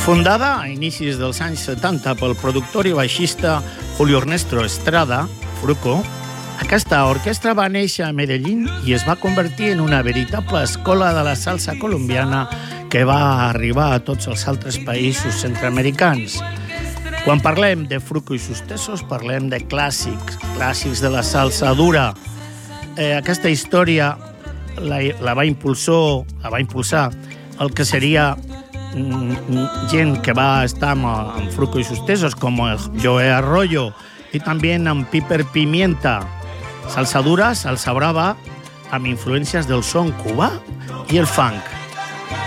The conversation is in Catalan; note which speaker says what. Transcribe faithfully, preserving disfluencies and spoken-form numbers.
Speaker 1: Fundada a inicis dels anys setanta pel productor i baixista Julio Ernesto Estrada, Fruco, aquesta orquestra va néixer a Medellín i es va convertir en una veritable escola de la salsa colombiana que va arribar a tots els altres països centroamericans. Quan parlem de Fruco i sus Tesos, parlem de clàssics, clàssics de la salsa dura. Eh, aquesta història la, la, va impulsor, la va impulsar el que seria gent que va estar amb, amb Fruco i sus Tesos, com Joe Arroyo i també amb Piper Pimienta. Salsa dura, salsa brava, amb influències del son cubà i el funk.